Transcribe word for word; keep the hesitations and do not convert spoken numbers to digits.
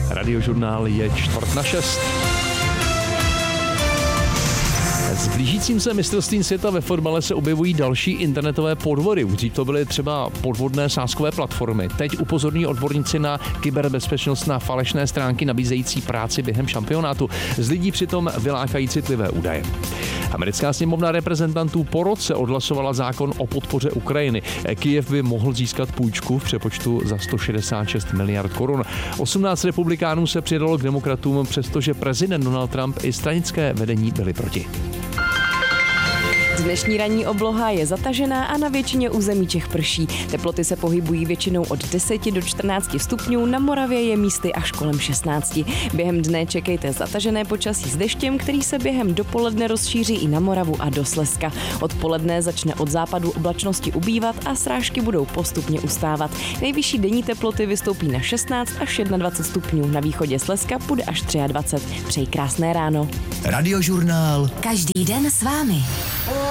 Radiožurnál je čtvrt na šest. S blížícím se mistrovstvím světa ve fotbale se objevují další internetové podvody. Dřív to byly třeba podvodné sázkové platformy. Teď upozorní odborníci na kyberbezpečnost na falešné stránky nabízející práci během šampionátu. Z lidí přitom vylákají citlivé údaje. Americká sněmovna reprezentantů po roce odhlasovala zákon o podpoře Ukrajiny. Kyjev by mohl získat půjčku v přepočtu za sto šedesát šest miliard korun. osmnáct republikánů se přidalo k demokratům, přestože prezident Donald Trump i stranické vedení byli proti. Dnešní ranní obloha je zatažená a na většině území Čech prší. Teploty se pohybují většinou od deseti do čtrnácti stupňů, na Moravě je místy až kolem šestnácti. Během dne čekejte zatažené počasí s deštěm, který se během dopoledne rozšíří i na Moravu a do Slezska. Odpoledne začne od západu oblačnosti ubývat a srážky budou postupně ustávat. Nejvyšší denní teploty vystoupí na šestnáct až dvacet jedna stupňů. Na východě Slezska bude až dvacet tři. Přeji krásné ráno. Radiožurnál. Každý den s vámi.